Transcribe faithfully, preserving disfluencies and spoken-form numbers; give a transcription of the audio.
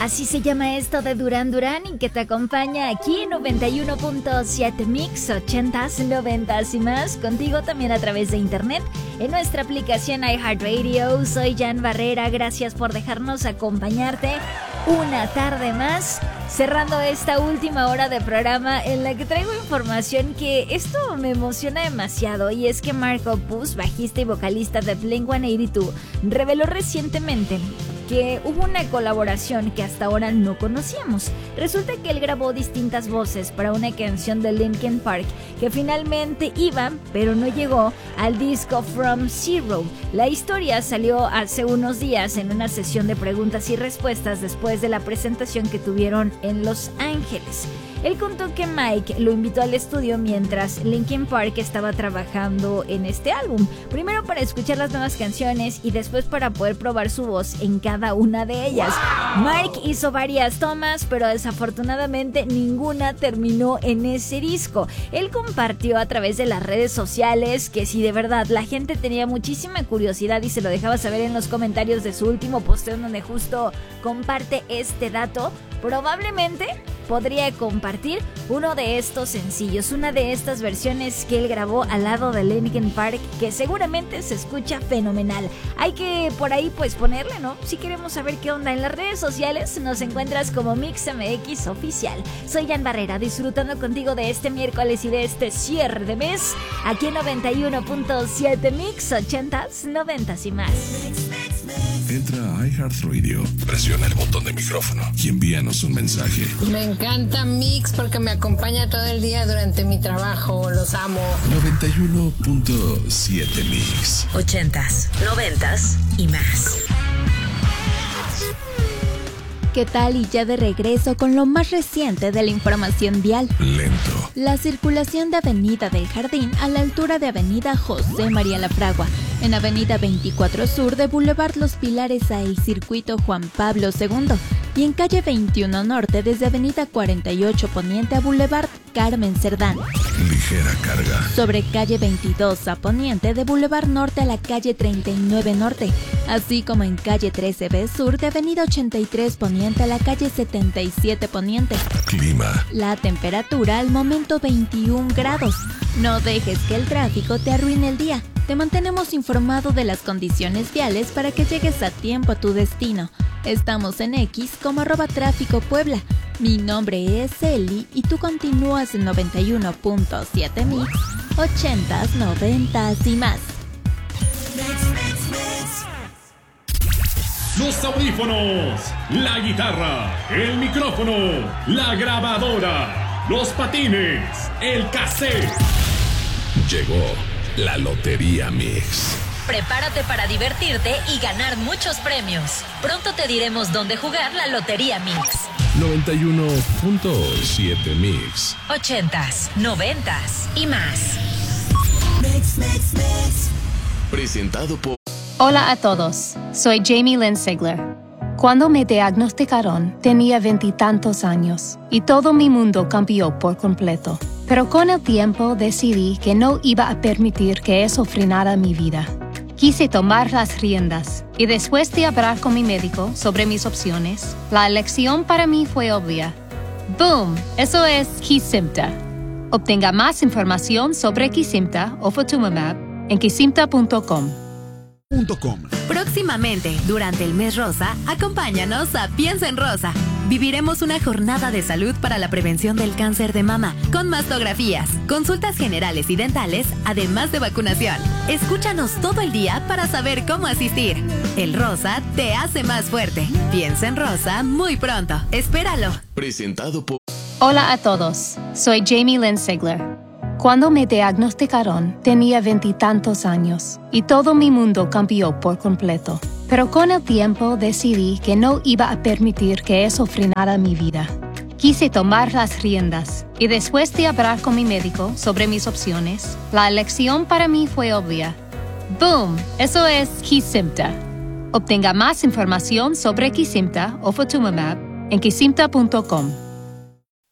Así se llama esto de Duran Duran y que te acompaña aquí en noventa y uno punto siete Mix, ochentas, noventas y más, contigo también a través de internet en nuestra aplicación iHeartRadio. Soy Jan Barrera, gracias por dejarnos acompañarte una tarde más, cerrando esta última hora de programa en la que traigo información que esto me emociona demasiado, y es que Mark Hoppus, bajista y vocalista de Blink ciento ochenta y dos, reveló recientemente que hubo una colaboración que hasta ahora no conocíamos. Resulta que él grabó distintas voces para una canción de Linkin Park que finalmente iba, pero no llegó al disco From Zero. La historia salió hace unos días en una sesión de preguntas y respuestas después de la presentación que tuvieron en Los Ángeles. Él contó que Mike lo invitó al estudio mientras Linkin Park estaba trabajando en este álbum, primero para escuchar las nuevas canciones y después para poder probar su voz en cada una de ellas. Mike hizo varias tomas, pero desafortunadamente ninguna terminó en ese disco. Él compartió a través de las redes sociales que si de verdad la gente tenía muchísima curiosidad, y se lo dejaba saber en los comentarios de su último posteo donde justo comparte este dato, probablemente podría compartir uno de estos sencillos, una de estas versiones que él grabó al lado de Linkin Park, que seguramente se escucha fenomenal. Hay que por ahí pues ponerle, ¿no? Si queremos saber qué onda. En las redes sociales nos encuentras como MixMX Oficial. Soy Jan Barrera, disfrutando contigo de este miércoles y de este cierre de mes, aquí en noventa y uno punto siete Mix, ochentas, noventas y más. Entra a iHeartRadio, presiona el botón de micrófono y envíanos un mensaje. Me encanta Mix porque me acompaña todo el día durante mi trabajo. Los amo. noventa y uno punto siete Mix. Ochentas, noventas y más. ¿Qué tal? Y ya de regreso con lo más reciente de la información vial. Lento. La circulación de Avenida del Jardín a la altura de Avenida José María Lafragua, en Avenida veinticuatro Sur de Boulevard Los Pilares a el Circuito Juan Pablo segundo, y en Calle veintiuno Norte desde Avenida cuarenta y ocho Poniente a Boulevard Carmen Cerdán. Ligera carga. Sobre Calle veintidós a Poniente de Boulevard Norte a la Calle treinta y nueve Norte, así como en Calle trece B Sur de Avenida ochenta y tres Poniente a la Calle setenta y siete Poniente. Clima. La temperatura al momento veintiún grados. No dejes que el tráfico te arruine el día. Te mantenemos informado de las condiciones viales para que llegues a tiempo a tu destino. Estamos en X como arroba tráfico Puebla. Mi nombre es Eli y tú continúas en noventa y uno punto siete Mix, ochentas, noventas y más. Los audífonos, la guitarra, el micrófono, la grabadora, los patines, el cassette. Llegó la Lotería Mix. Prepárate para divertirte y ganar muchos premios. Pronto te diremos dónde jugar la Lotería Mix. noventa y uno punto siete Mix. Ochentas, noventas y más. Mix, mix, mix. Presentado por... Hola a todos, soy Jamie Lynn Sigler. Cuando me diagnosticaron, tenía veintitantos años y todo mi mundo cambió por completo. Pero con el tiempo decidí que no iba a permitir que eso frenara mi vida. Quise tomar las riendas y después de hablar con mi médico sobre mis opciones, la elección para mí fue obvia. ¡Boom! Eso es Kesimpta. Obtenga más información sobre Kesimpta o Ofatumumab en kesimpta punto com. Próximamente, durante el mes rosa, acompáñanos a Piensa en Rosa. Viviremos una jornada de salud para la prevención del cáncer de mama, con mastografías, consultas generales y dentales, además de vacunación. Escúchanos todo el día para saber cómo asistir. El rosa te hace más fuerte. Piensa en Rosa muy pronto. Espéralo. Presentado por... Hola a todos, soy Jamie Lynn Sigler. Cuando me diagnosticaron, tenía veintitantos años y todo mi mundo cambió por completo. Pero con el tiempo decidí que no iba a permitir que eso frenara mi vida. Quise tomar las riendas y después de hablar con mi médico sobre mis opciones, la elección para mí fue obvia. ¡Boom! Eso es Kesimpta. Obtenga más información sobre Kesimpta o Ofatumumab en kesimpta punto com.